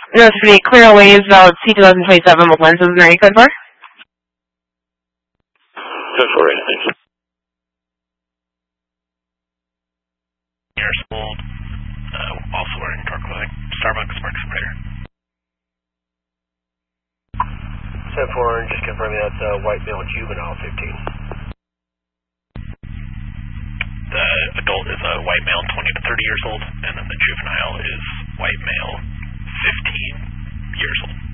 No, for the clear waves valid C2027 with lenses and code for? Code for anything. Years old, also wearing dark clothing. Starbucks Marks Prater. 7-4, just confirming that's a white male juvenile 15. The adult is a white male 20 to 30 years old, and then the juvenile is white male 15 years old.